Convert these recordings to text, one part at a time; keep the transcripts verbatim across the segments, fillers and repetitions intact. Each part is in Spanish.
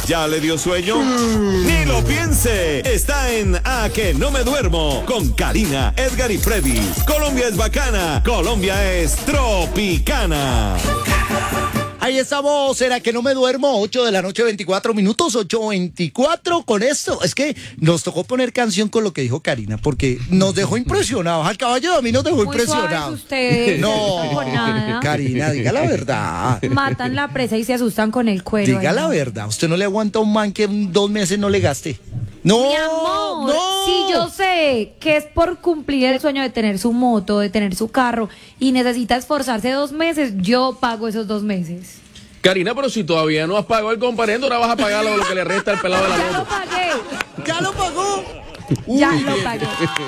¿Ya le dio sueño? Mm. Ni lo piense. Está en A Que No Me Duermo con Karina, Edgar y Freddy. Colombia es bacana. Colombia es tropicana. Ahí estamos, ¿será que no me duermo? ocho de la noche, veinticuatro minutos, ocho veinticuatro. Con esto, es que nos tocó poner canción con lo que dijo Karina, porque nos dejó impresionados. Al caballo a mí nos dejó Muy impresionados. Ustedes, no, por nada. Karina, diga la verdad. Matan la presa y se asustan con el cuero. Diga ¿eh? la verdad, usted no le aguanta a un man que en dos meses no le gaste. No, mi amor, no. si yo sé que es por cumplir el sueño de tener su moto, de tener su carro y necesita esforzarse dos meses, yo pago esos dos meses. Karina, pero si todavía no has pagado el comparendo, ahora vas a pagar lo, lo que le resta al pelado de la Ya moto. lo pagué. Ya lo pagó. Ya Uy, lo pagué.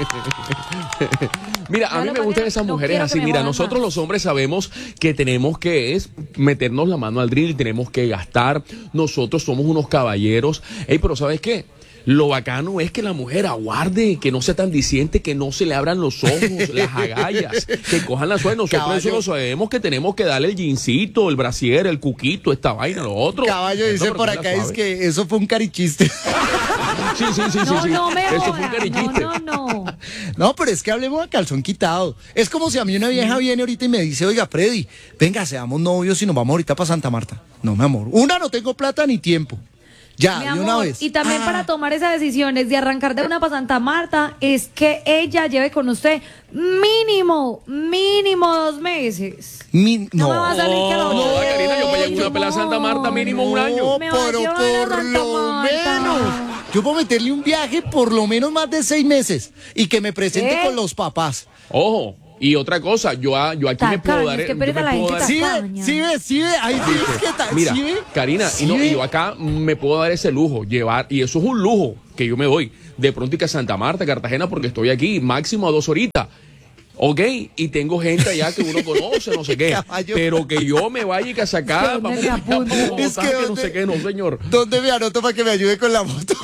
Mira, Ya a mí lo me pagué, gustan esas no mujeres quiero así. que me Mira, jodan nosotros más. los hombres sabemos que tenemos que es meternos la mano al drill, tenemos que gastar. Nosotros somos unos caballeros. Ey, pero ¿sabes qué? Lo bacano es que la mujer aguarde, que no sea tan diciente, que no se le abran los ojos, las agallas, que cojan la suerte. Nosotros Caballo. eso lo sabemos, que tenemos que darle el jeansito, el brasier, el cuquito, esta vaina, lo otro. Caballo dice Eso, por pero tú acá, la es sabes. que eso fue un carichiste. Sí, sí, sí, sí, No, sí. no me Eso fue un jodas, carichiste. no, no, no. No, pero es que hablemos a calzón quitado. Es como si a mí una vieja viene ahorita y me dice, oiga, Freddy, venga, seamos novios y nos vamos ahorita para Santa Marta. No, mi amor. Una, no tengo plata ni tiempo. Ya, Mi de amor, una vez. y también Ah. para tomar esas decisiones de arrancar de una para Santa Marta es que ella lleve con usted mínimo, mínimo dos meses. Mi- No no, me va a salir que lo No, otro. Karina, yo para llevar una pela a Santa Marta mínimo un año. No, Me va a pero llevar a por Santa lo Marta. menos. Yo puedo meterle un viaje por lo menos más de seis meses y que me presente ¿Qué? con los papás. Ojo, y otra cosa, yo, a- yo aquí me puedo Tacaños, dar... que yo pereza me la puedo gente dar- ¿Sí ve? Tacaña. ¿Sí ve? ¿Sí ve? Ahí sí ves que tal. Mira, ¿Sí ve? Karina, ¿Sí y, no, ve? y yo acá me puedo dar ese lujo, llevar, y eso es un lujo que yo me doy, de pronto y que a Santa Marta, Cartagena, porque estoy aquí, máximo a dos horitas. Ok, y tengo gente allá que uno conoce, no sé qué, Caballo. pero que yo me vaya y que a sacar, ¿Dónde vamos me a apunto? Es que que no ¿dónde- sé qué, no señor. ¿Dónde me anoto para que me ayude con la moto?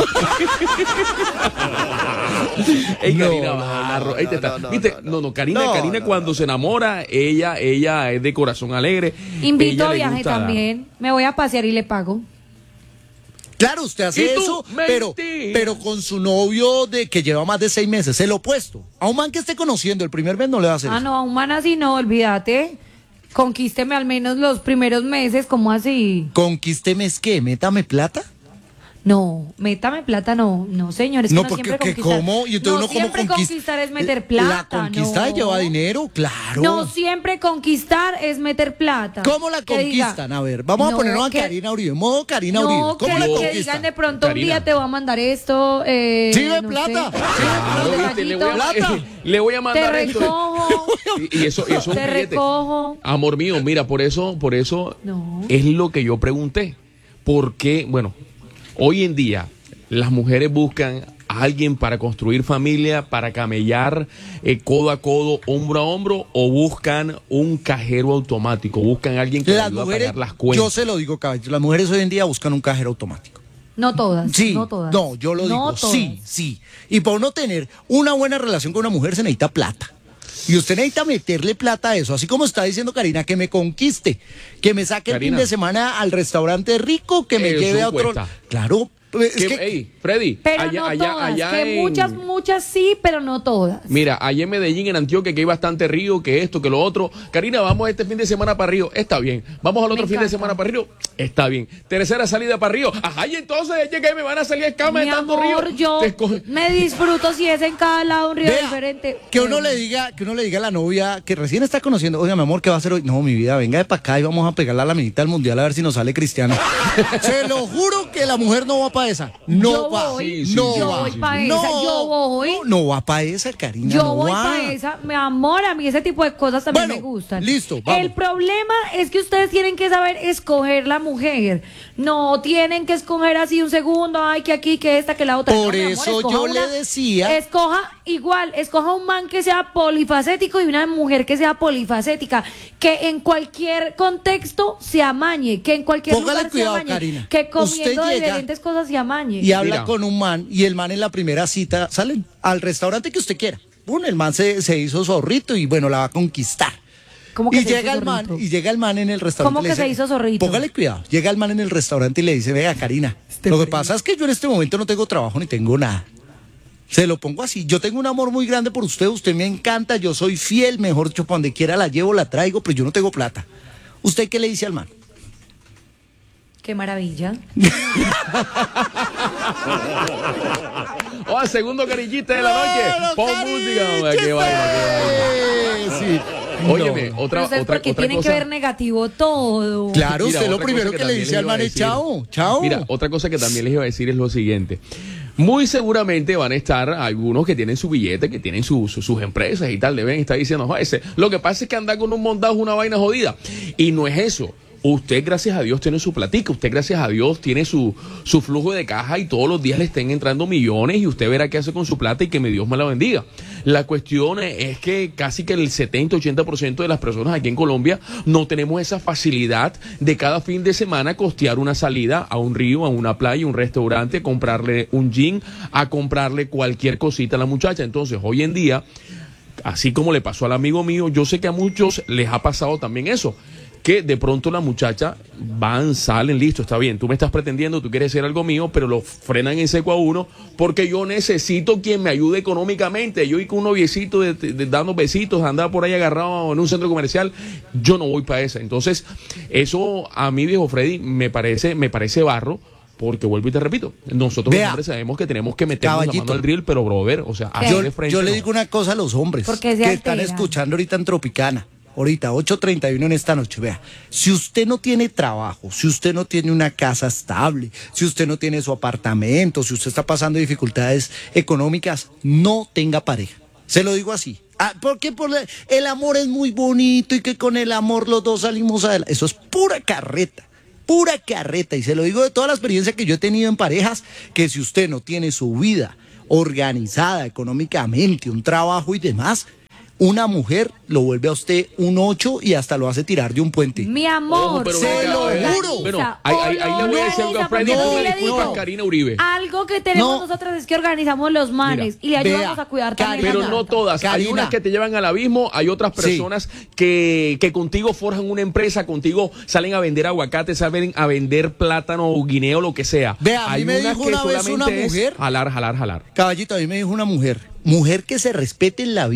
Ey, No, Karina no, Barro, no, ey, te no, está- no, ¿viste? no, No, no, Karina, No, Karina no, cuando se enamora, ella, ella es de corazón alegre. Invito ella a le viaje gusta dar. también. Me voy a pasear y le pago. Claro, usted hace ¿Y tú? eso, pero, Mentira. pero con su novio de que lleva más de seis meses, el opuesto. A un man que esté conociendo el primer mes no le va a hacer Ah, eso. no, a un man así no, olvídate. Conquísteme al menos los primeros meses, ¿cómo así? Conquísteme es que, métame plata. No, métame plata, no, no, señor, es que No, no, porque siempre que conquistar. ¿cómo? Y entonces no uno como siempre conquista- conquistar es meter plata. La conquista no. lleva dinero, claro. No siempre conquistar es meter plata. ¿Cómo la Que diga- conquistan? A ver, vamos No, a ponernos a que- Karina Uribe, modo Karina No, Uribe. que, ¿Cómo la que conquistan? digan de pronto Karina. un día te voy a mandar esto. Eh, Sí, ve no plata. sé, Sí, Claro, un viste, le, voy a, Plata. le voy a Te mandar esto. recojo, Y, y eso, y eso es un te billete. recojo. Amor mío, mira, por eso, por eso No. es lo que yo pregunté. Porque, bueno, hoy en día las mujeres buscan a alguien para construir familia, para camellar eh, codo a codo, hombro a hombro, o buscan un cajero automático, buscan a alguien que les Las ayude a mujeres, pagar las cuentas. yo se lo digo, caballo, las mujeres hoy en día buscan un cajero automático. No todas. Sí, no todas. no, yo lo No digo, todas. sí, sí. Y para uno tener una buena relación con una mujer se necesita plata. Y usted necesita meterle plata a eso, así como está diciendo Karina, que me conquiste, que me saque Karina. el fin de semana al restaurante rico, que me Eso lleve a otro... cuesta. Claro, es Que- que... ey, Freddy, Pero allá, no allá, todas. allá que en- muchas, muchas sí, pero no todas. Mira, allá en Medellín, en Antioquia, que hay bastante río, que esto, que lo otro. Karina, vamos este fin de semana para Río. Está bien. Vamos al Me otro fin de encanta. semana para Río. Está bien. Tercera salida para Río. Ajá, y entonces, llegué, me van a salir escamas Mi de tanto amor, río. yo Te escoge- me disfruto si es en cada lado un río Vea, diferente. que uno le diga, que uno le diga a la novia que recién está conociendo, oiga, mi amor, ¿qué va a hacer hoy? No, mi vida, venga de para acá y vamos a pegarle a la minita del mundial a ver si nos sale cristiano. Se lo juro que la mujer no va para esa. No Yo va. voy, Sí, sí, no yo va. voy pa' no, esa, yo voy. No, no va para esa, Karina. Yo no voy va. para esa, mi amor, a mí ese tipo de cosas también Bueno, me gustan. listo, vamos. El problema es que ustedes tienen que saber escoger la mujer. No tienen que escoger así un segundo, ay, que aquí, que esta, que la otra. Por No, mi amor, eso escoja yo una- le decía- Escoja igual, escoja un man que sea polifacético y una mujer que sea polifacética, que en cualquier contexto se amañe, que en cualquier Póngale lugar cuidado, se amañe, Karina. que comiendo Usted llega diferentes cosas se amañe. Y habla Mira. con un man y el man en la primera cita salen al restaurante que usted quiera. Bueno, el man se, se hizo zorrito y bueno, la va a conquistar. ¿Cómo que y se llega hizo el man, zorrito? y llega el man en el restaurante. ¿Cómo y le que se dice, hizo zorrito? Póngale cuidado. Llega el man en el restaurante y le dice, vea, Karina, Este lo que frío. pasa es que yo en este momento no tengo trabajo ni tengo nada. Se lo pongo así. Yo tengo un amor muy grande por usted. Usted me encanta. Yo soy fiel. Mejor dicho, para donde quiera la llevo, la traigo, pero yo no tengo plata. ¿Usted qué le dice al man? Qué maravilla. Oh, segundo carillita de la noche. Pon música, hombre, qué vaina, qué vaina. Sí. Óyeme, No. otra, Pero ustedes otra, porque otra tienen cosa. que ver negativo todo. Claro, Mira, usted lo otra primero cosa que, le también dice les al iba a man es decir. chao, chao. Mira, otra cosa que también les iba a decir es lo siguiente. Muy seguramente van a estar algunos que tienen su billete, que tienen su- su- sus empresas y tal, deben estar diciendo, "Joder, ese, lo que pasa es que andar con un montado es una vaina jodida". Y no es eso. Usted, gracias a Dios, tiene su platica. Usted, gracias a Dios, tiene su, su flujo de caja y todos los días le estén entrando millones y usted verá qué hace con su plata y que me Dios me la bendiga. La cuestión es que casi que el setenta, ochenta por ciento de las personas aquí en Colombia no tenemos esa facilidad de cada fin de semana costear una salida a un río, a una playa, a un restaurante, a comprarle un gin, a comprarle cualquier cosita a la muchacha. Entonces, hoy en día, así como le pasó al amigo mío, yo sé que a muchos les ha pasado también eso, que de pronto la muchacha van, salen, listo, está bien, tú me estás pretendiendo, tú quieres ser algo mío, pero lo frenan en seco a uno, porque yo necesito quien me ayude económicamente. Yo y con un noviecito de, de- de dando besitos, andar por ahí agarrado en un centro comercial, yo no voy para esa. Entonces, eso a mí, viejo Freddy, me parece, me parece barro. Porque vuelvo y te repito, nosotros Vea, los hombres sabemos que tenemos que meternos la caballito. mano al drill, pero brother, o sea, así Yo, de frente. yo le no. digo una cosa a los hombres Porque se que están alteran. escuchando ahorita en Tropicana. Ahorita, ocho treinta y uno en esta noche. Vea, si usted no tiene trabajo, si usted no tiene una casa estable, si usted no tiene su apartamento, si usted está pasando dificultades económicas, no tenga pareja. Se lo digo así. Ah, porque por la- el amor es muy bonito y que con el amor los dos salimos adelante. Eso es pura carreta. Pura carreta, y se lo digo de toda la experiencia que yo he tenido en parejas, que si usted no tiene su vida organizada económicamente, un trabajo y demás, una mujer lo vuelve a usted un ocho y hasta lo hace tirar de un puente. Mi amor, Ojo, pero se venga, lo venga. juro. Bueno, ahí, ahí- ahí le voy a decir algo a Freddy, Organiza, tú me porque aquí le disculpas, digo, Karina Uribe. algo que tenemos No. nosotras es que organizamos los manes Mira, y le ayudamos vea, a cuidar también. Karina, Pero la no plata. todas. Hay Karina. unas que te llevan al abismo, hay otras Sí. personas que, que contigo forjan una empresa, contigo salen a vender aguacate, salen a vender plátano o guineo, lo que sea. Vea, a mí hay me unas dijo que una vez solamente una es mujer- jalar, jalar, jalar. Caballito, a mí me dijo una mujer, mujer que se respete en la vida.